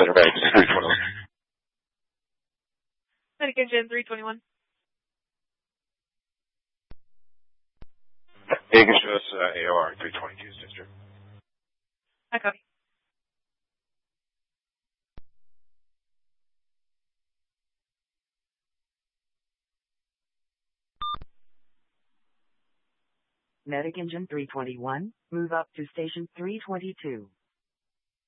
Center Vegas 321. Medication 321. Vegas US AOR 322, sister. I copy. Medic Engine 321, move up to Station 322.